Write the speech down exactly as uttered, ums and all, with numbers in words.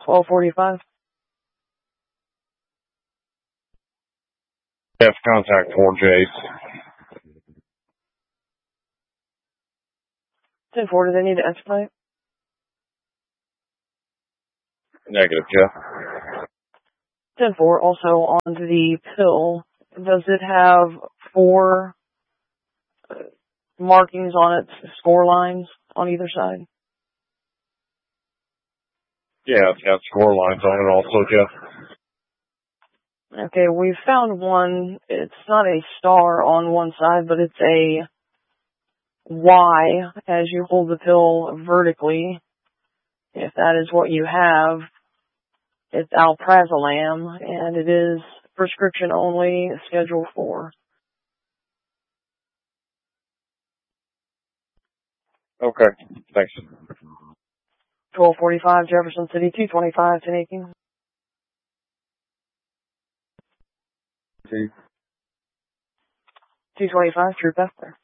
twelve forty-five. Yes, contact four Jace. ten four, do they need to expedite? Negative, Jeff. ten four, also on the pill, does it have four markings on its score lines on either side? Yeah, it's got score lines on it also, Jeff. Okay, we found one. It's not a star on one side, but it's a Y as you hold the pill vertically. If that is what you have, it's alprazolam, and it is prescription only, Schedule four. Okay, thanks. twelve forty-five, Jefferson City, two twenty-five, ten eighteen. two two twenty-five, Troop F there.